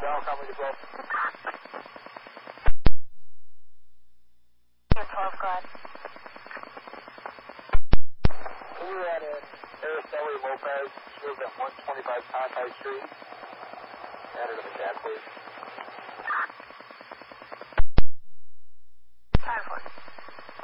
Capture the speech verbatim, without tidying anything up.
Down, coming to twelve. twelve, God. We were at an Araceli Lopez. She was at one twenty-five Conti Street. Add her to the chat, please.